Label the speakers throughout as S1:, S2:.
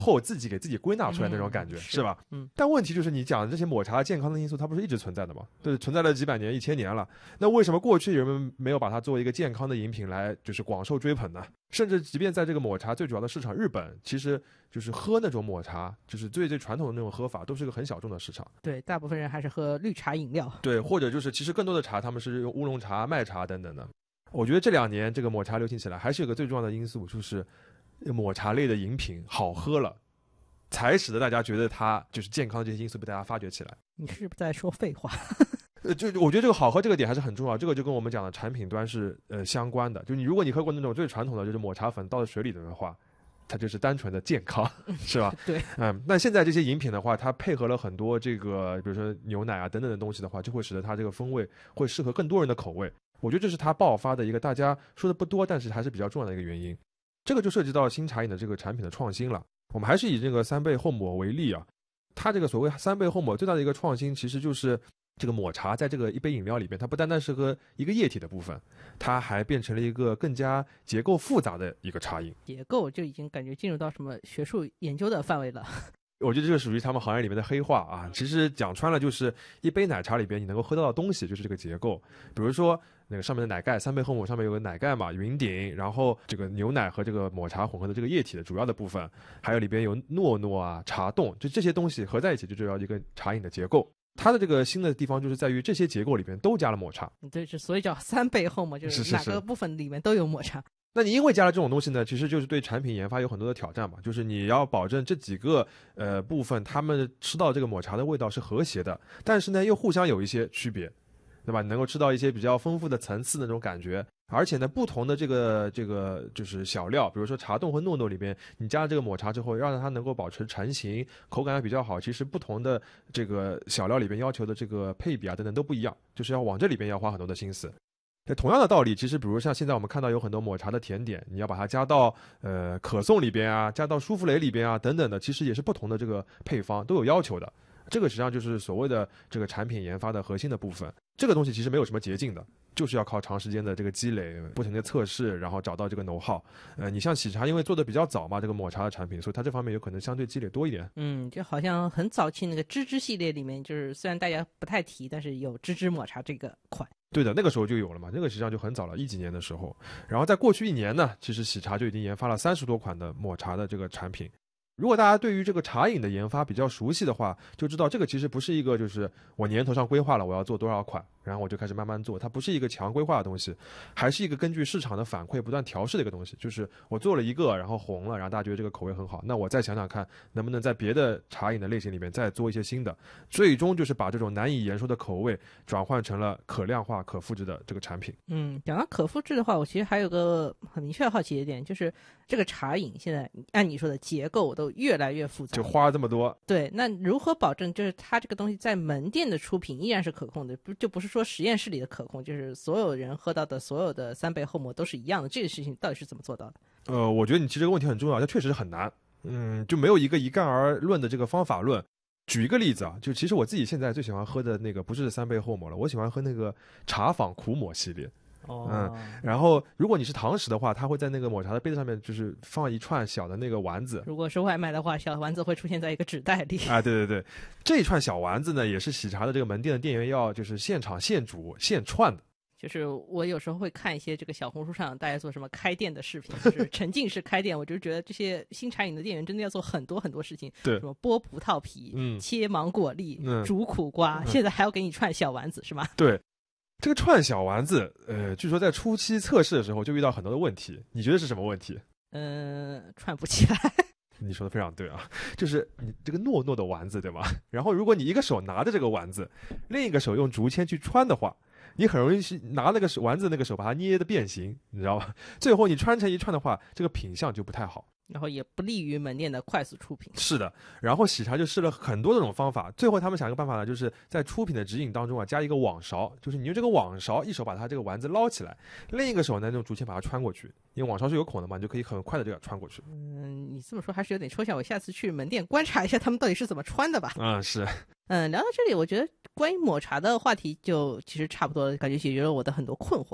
S1: 或自己给自己归纳出来那种感觉，是吧？但问题就是你讲的这些抹茶健康的因素，它不是一直存在的吗？对，存在了几百年、1000年了。那为什么过去人们没有把它作为一个健康的饮品来就是广受追捧呢？甚至即便在这个抹茶最主要的市场日本，其实就是喝那种抹茶，就是最传统的那种喝法，都是个很小众的市场。
S2: 对，大部分人还是喝绿茶饮料。
S1: 对，或者就是其实更多的茶他们是用乌龙茶、麦茶等等的。我觉得这2年这个抹茶流行起来，还是有个最重要的因素，就是抹茶类的饮品好喝了，才使得大家觉得它就是健康的这些因素被大家发掘起来。
S2: 你是不是在说废话？
S1: 就我觉得这个好喝这个点还是很重要，这个就跟我们讲的产品端是相关的。就如果你喝过那种最传统的就是抹茶粉倒在水里的话，它就是单纯的健康，是吧？
S2: 对，
S1: 那现在这些饮品的话，它配合了很多这个比如说牛奶啊等等的东西的话，就会使得它这个风味会适合更多人的口味。我觉得这是它爆发的一个大家说的不多，但是还是比较重要的一个原因。这个就涉及到新茶饮的这个产品的创新了。我们还是以这个3倍厚抹为例啊，它这个所谓3倍厚抹最大的一个创新，其实就是这个抹茶在这个一杯饮料里面，它不单单是和一个液体的部分，它还变成了一个更加结构复杂的一个茶饮。
S2: 结构就已经感觉进入到什么学术研究的范围了。
S1: 我觉得这个属于他们行业里面的黑话啊。其实讲穿了就是一杯奶茶里边你能够喝到的东西就是这个结构。比如说那个上面的奶盖，3倍厚抹上面有个奶盖嘛，云顶，然后这个牛奶和这个抹茶混合的这个液体的主要的部分，还有里边有糯糯啊、茶冻，就这些东西合在一起就知道一个茶饮的结构。它的这个新的地方就是在于这些结构里边都加了抹茶。
S2: 对，所以叫3倍厚抹，就是哪个部分里面都有抹茶。
S1: 那你因为加了这种东西呢，其实就是对产品研发有很多的挑战嘛，就是你要保证这几个部分他们吃到这个抹茶的味道是和谐的，但是呢又互相有一些区别，对吧？你能够吃到一些比较丰富的层次的那种感觉，而且呢不同的这个就是小料，比如说茶冻和糯糯里边，你加了这个抹茶之后，让它能够保持成型，口感也比较好。其实不同的这个小料里边要求的这个配比啊等等都不一样，就是要往这里边要花很多的心思。同样的道理，其实比如像现在我们看到有很多抹茶的甜点，你要把它加到可颂里边啊，加到舒芙蕾里边啊等等的，其实也是不同的这个配方都有要求的。这个实际上就是所谓的这个产品研发的核心的部分。这个东西其实没有什么捷径的，就是要靠长时间的这个积累，不停的测试，然后找到这个know how。你像喜茶因为做的比较早嘛，这个抹茶的产品，所以它这方面有可能相对积累多一点。
S2: 就好像很早期那个芝芝系列里面，就是虽然大家不太提，但是有芝芝抹茶这个款。
S1: 对的，那个时候就有了嘛，那个实际上就很早了，10几年的时候。然后在过去1年呢，其实喜茶就已经研发了30多款的抹茶的这个产品。如果大家对于这个茶饮的研发比较熟悉的话，就知道这个其实不是一个就是我年头上规划了我要做多少款，然后我就开始慢慢做，它不是一个强规划的东西，还是一个根据市场的反馈不断调试的一个东西。就是我做了一个，然后红了，然后大家觉得这个口味很好，那我再想想看能不能在别的茶饮的类型里面再做一些新的，最终就是把这种难以言说的口味转换成了可量化可复制的这个产品。
S2: 讲到可复制的话，我其实还有个很明确的好奇的点，就是这个茶饮现在按你说的结构都越来越复杂，
S1: 就花这么多。
S2: 对，那如何保证就是它这个东西在门店的出品依然是可控的，不是说实验室里的可控，就是所有人喝到的所有的3倍厚抹都是一样的，这个事情到底是怎么做到的？
S1: 我觉得你提这个问题很重要，它确实很难。就没有一个一概而论的这个方法论。举一个例子啊，就其实我自己现在最喜欢喝的那个不是3倍厚抹了，我喜欢喝那个茶坊苦抹系列。然后如果你是堂食的话，它会在那个抹茶的杯子上面就是放一串小的那个丸子。
S2: 如果是外卖的话，小丸子会出现在一个纸袋里
S1: 啊。对对对，这一串小丸子呢，也是喜茶的这个门店的店员要就是现场现煮现串的。
S2: 就是我有时候会看一些这个小红书上大家做什么开店的视频，就是沉浸式开店，我就觉得这些新茶饮的店员真的要做很多很多事情。
S1: 对，
S2: 什么剥葡萄皮、切芒果粒、煮苦瓜，现在还要给你串小丸子，是吗？
S1: 对。这个串小丸子，据说在初期测试的时候就遇到很多的问题，你觉得是什么问题？
S2: 串不起来。
S1: 你说的非常对啊，就是你这个糯糯的丸子，对吧？然后如果你一个手拿着这个丸子，另一个手用竹签去穿的话，你很容易是拿那个丸子那个手把它捏的变形，你知道吧？最后你穿成一串的话，这个品相就不太好。
S2: 然后也不利于门店的快速出品。
S1: 是的，然后喜茶就试了很多这种方法，最后他们想一个办法呢，就是在出品的指引当中啊，加一个网勺，就是你用这个网勺一手把它这个丸子捞起来，另一个手呢用竹签把它穿过去，因为网勺是有孔的嘛，你就可以很快的这样穿过去。
S2: 你这么说还是有点抽象，我下次去门店观察一下他们到底是怎么穿的吧。
S1: 是。
S2: 聊到这里，我觉得关于抹茶的话题就其实差不多了，感觉解决了我的很多困惑啊。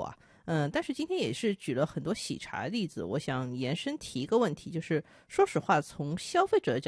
S2: 但是今天也是举了很多喜茶例子，我想延伸提一个问题，就是说实话，从消费者的角